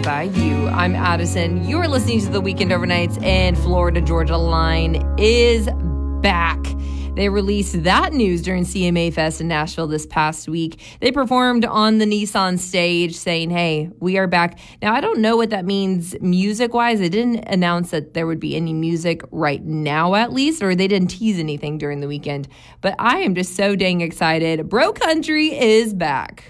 by you. I'm Addison. You're listening to the Weekend Overnights, and Florida Georgia Line is back. They released that news during CMA Fest in Nashville this past week. They performed on the Nissan stage saying, hey, we are back. Now, I don't know what that means music-wise. They didn't announce that there would be any music right now, at least, or they didn't tease anything during the weekend. But I am just so dang excited. Bro Country is back.